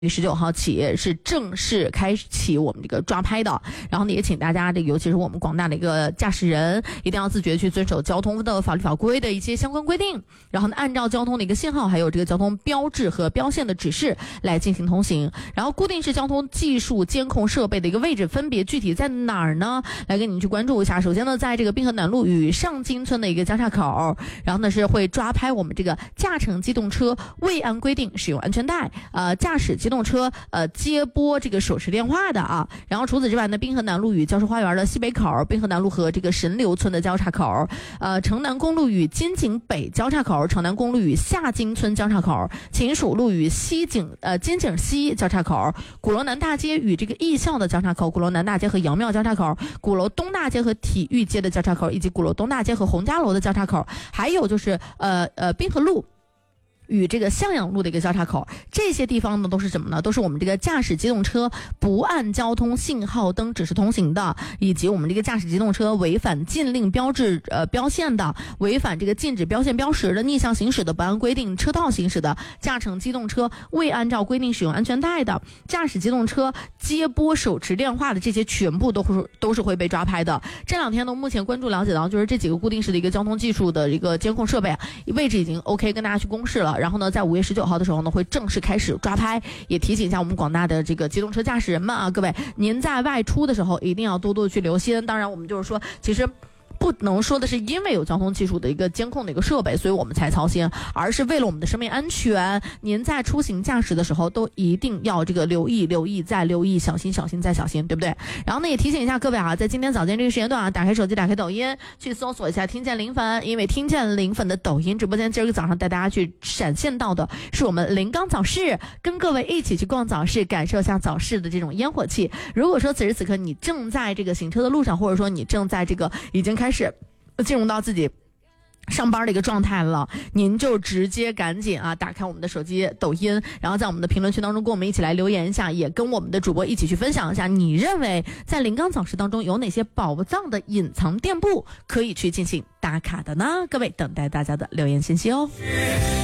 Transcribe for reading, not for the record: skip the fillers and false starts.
19号起是正式开启我们这个抓拍的，然后呢，也请大家尤其是我们广大的一个驾驶人，一定要自觉去遵守交通的法律法规的一些相关规定，然后呢，按照交通的一个信号，还有这个交通标志和标线的指示来进行通行。然后固定式交通技术监控设备的一个位置分别具体在哪儿呢？来给你去关注一下。首先呢，在这个滨河南路与上金村的一个交叉口，然后呢是会抓拍我们这个驾乘机动车未按规定使用安全带，驾驶机动车接拨这个手持电话的啊。然后除此之外呢，滨河南路与教师花园的西北口，滨河南路和这个神流村的交叉口，城南公路与金井北交叉口，城南公路与下金村交叉口，秦蜀路与金井西交叉口，鼓楼南大街与这个艺校的交叉口，鼓楼南大街和杨庙交叉口，鼓楼东大街和体育街的交叉口，以及鼓楼东大街和洪家楼的交叉口，还有就是滨河路与这个向阳路的一个交叉口，这些地方呢都是什么呢？都是我们这个驾驶机动车不按交通信号灯指示通行的，以及我们这个驾驶机动车违反禁令标志标线的，违反这个禁止标线标识的，逆向行驶的，不按规定车道行驶的，驾乘机动车未按照规定使用安全带的，驾驶机动车接拨手持电话的，这些全部都是会被抓拍的。这两天呢，目前关注了解到，就是这几个固定式的一个交通技术的一个监控设备位置已经 OK， 跟大家去公示了。然后呢，在5月19号的时候呢，会正式开始抓拍，也提醒一下我们广大的这个机动车驾驶人们啊，各位，您在外出的时候一定要多多去留心。当然，我们就是说，其实不能说的是因为有交通技术的一个监控的一个设备，所以我们才操心，而是为了我们的生命安全。您在出行驾驶的时候都一定要这个留意再留意，小心再小心，对不对？然后呢，也提醒一下各位啊，在今天早间这个时间段啊，打开手机，打开抖音，去搜索一下听见零粉，因为听见零粉的抖音直播间今儿个早上带大家去闪现到的是我们临港早市，跟各位一起去逛早市，感受一下早市的这种烟火气。如果说此时此刻你正在这个行车的路上，或者说你正在这个已经开始进入到自己上班的一个状态了，您就直接赶紧啊打开我们的手机抖音，然后在我们的评论区当中跟我们一起来留言一下，也跟我们的主播一起去分享一下，你认为在临港早市当中有哪些宝藏的隐藏店铺可以去进行打卡的呢？各位，等待大家的留言信息哦。